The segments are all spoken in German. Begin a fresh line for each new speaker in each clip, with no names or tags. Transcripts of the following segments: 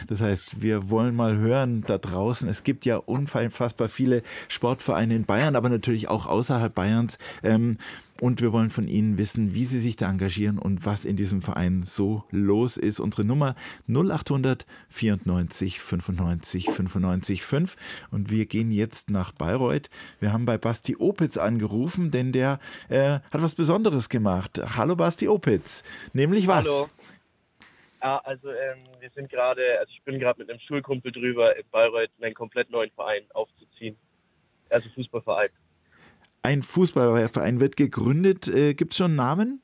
Das heißt, wir wollen mal hören da draußen, es gibt ja unfassbar viele Sportvereine in Bayern, aber natürlich auch außerhalb Bayerns. Und wir wollen von Ihnen wissen, wie Sie sich da engagieren und was in diesem Verein so los ist. Unsere Nummer 0800 94 95 95 5. Und wir gehen jetzt nach Bayreuth. Wir haben bei Basti Opitz angerufen, denn der hat was Besonderes gemacht. Hallo Basti Opitz. Nämlich was?
Hallo. Ja, also ich bin gerade mit einem Schulkumpel drüber, in Bayreuth einen komplett neuen Verein aufzuziehen. Also Fußballverein.
Ein Fußballverein wird gegründet. Gibt es schon einen Namen?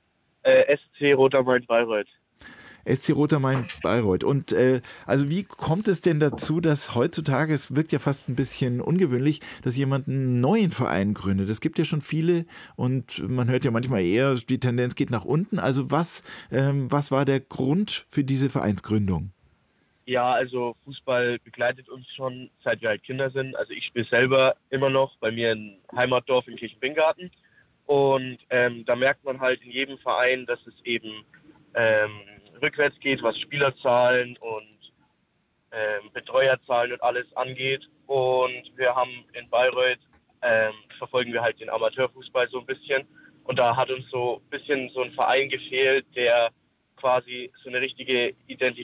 SC Roter Main Bayreuth.
SC Roter Main Bayreuth. Und also wie kommt es denn dazu, dass heutzutage, es wirkt ja fast ein bisschen ungewöhnlich, dass jemand einen neuen Verein gründet? Es gibt ja schon viele und man hört ja manchmal eher, die Tendenz geht nach unten. Also was war der Grund für diese Vereinsgründung?
Ja, also Fußball begleitet uns schon, seit wir halt Kinder sind. Also ich spiele selber immer noch bei mir im Heimatdorf in Kirchenbingarten. Und da merkt man halt in jedem Verein, dass es eben rückwärts geht, was Spielerzahlen und Betreuerzahlen und alles angeht. Und wir haben in Bayreuth, verfolgen wir halt den Amateurfußball so ein bisschen. Und da hat uns so ein bisschen so ein Verein gefehlt, der quasi so eine richtige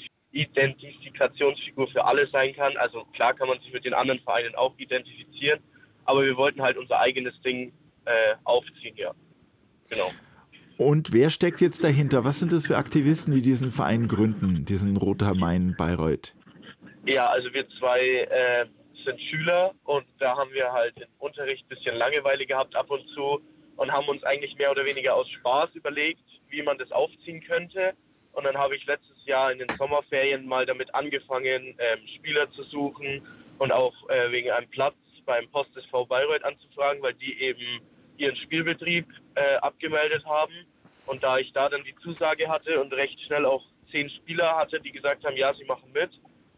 Identifikationsfigur für alle sein kann. Also klar kann man sich mit den anderen Vereinen auch identifizieren, aber wir wollten halt unser eigenes Ding aufziehen, ja. Genau.
Und wer steckt jetzt dahinter? Was sind das für Aktivisten, die diesen Verein gründen, diesen Roter Main Bayreuth?
Ja, also wir zwei sind Schüler und da haben wir halt im Unterricht ein bisschen Langeweile gehabt ab und zu und haben uns eigentlich mehr oder weniger aus Spaß überlegt, wie man das aufziehen könnte. Und dann habe ich letztes Jahr in den Sommerferien mal damit angefangen, Spieler zu suchen und auch wegen einem Platz beim Post SV Bayreuth anzufragen, weil die eben ihren Spielbetrieb abgemeldet haben. Und da ich da dann die Zusage hatte und recht schnell auch 10 Spieler hatte, die gesagt haben, ja, sie machen mit,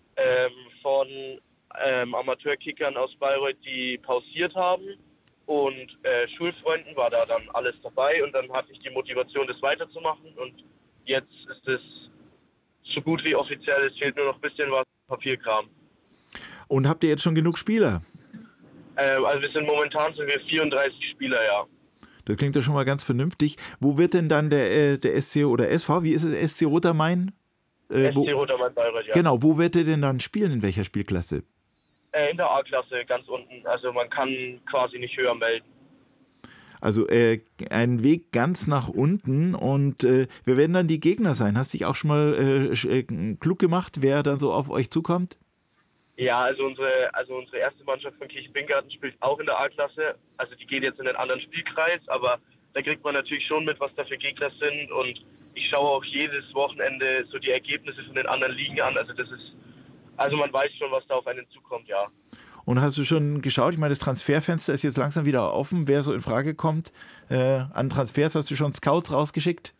von Amateurkickern aus Bayreuth, die pausiert haben und Schulfreunden war da dann alles dabei und dann hatte ich die Motivation, das weiterzumachen und jetzt ist es so gut wie offiziell, es fehlt nur noch ein bisschen was Papierkram.
Und habt ihr jetzt schon genug Spieler?
Also momentan sind wir 34 Spieler, ja.
Das klingt ja schon mal ganz vernünftig. Wo wird denn dann der SC oder SV, wie ist es, SC Roter Main?
SC Roter Main Bayreuth, ja.
Genau, wo wird er denn dann spielen, in welcher Spielklasse?
In der A-Klasse, ganz unten. Also man kann quasi nicht höher melden.
Also ein Weg ganz nach unten und wer werden dann die Gegner sein? Hast du dich auch schon mal klug gemacht, wer dann so auf euch zukommt?
Ja, also unsere erste Mannschaft von Kirchenbingarten spielt auch in der A-Klasse. Also die geht jetzt in einen anderen Spielkreis, aber da kriegt man natürlich schon mit, was da für Gegner sind. Und ich schaue auch jedes Wochenende so die Ergebnisse von den anderen Ligen an. Also man weiß schon, was da auf einen zukommt, ja.
Und hast du schon geschaut? Ich meine, das Transferfenster ist jetzt langsam wieder offen. Wer so in Frage kommt an Transfers, hast du schon Scouts rausgeschickt?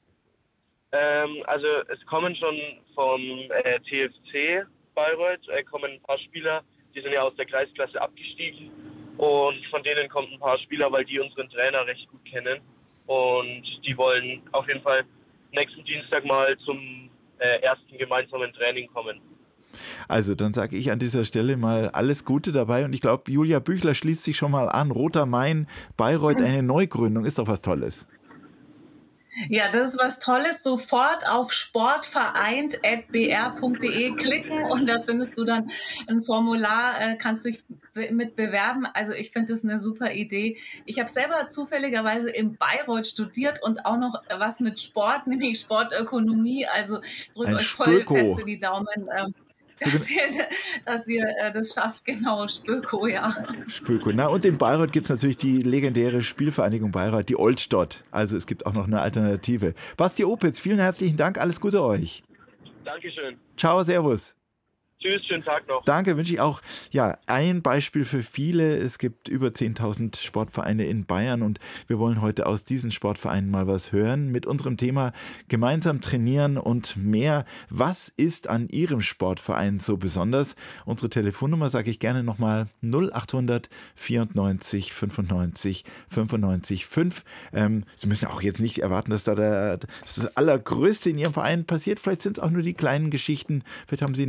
Also es kommen schon vom TFC Bayreuth, kommen ein paar Spieler, die sind ja aus der Kreisklasse abgestiegen und von denen kommen ein paar Spieler, weil die unseren Trainer recht gut kennen und die wollen auf jeden Fall nächsten Dienstag mal zum ersten gemeinsamen Training kommen.
Also dann sage ich an dieser Stelle mal alles Gute dabei und ich glaube, Julia Büchler schließt sich schon mal an. Roter Main, Bayreuth, eine Neugründung, ist doch was Tolles.
Ja, das ist was Tolles. Sofort auf sportvereint.br.de klicken und da findest du dann ein Formular, kannst dich mit bewerben. Also ich finde das eine super Idee. Ich habe selber zufälligerweise in Bayreuth studiert und auch noch was mit Sport, nämlich Sportökonomie. Also drückt euch voll fest in die Daumen. Dass ihr das schafft, genau, Spöko, ja.
Spöko. Na, und in Bayreuth gibt es natürlich die legendäre Spielvereinigung Bayreuth, die Oldstott. Also es gibt auch noch eine Alternative. Basti Opitz, vielen herzlichen Dank, alles Gute euch.
Dankeschön.
Ciao, servus.
Tschüss, schönen Tag noch.
Danke, wünsche ich auch. Ja, ein Beispiel für viele. Es gibt über 10.000 Sportvereine in Bayern und wir wollen heute aus diesen Sportvereinen mal was hören mit unserem Thema gemeinsam trainieren und mehr. Was ist an Ihrem Sportverein so besonders? Unsere Telefonnummer sage ich gerne nochmal 0800 94 95 95 5. Sie müssen auch jetzt nicht erwarten, dass da das Allergrößte in Ihrem Verein passiert. Vielleicht sind es auch nur die kleinen Geschichten. Vielleicht haben Sie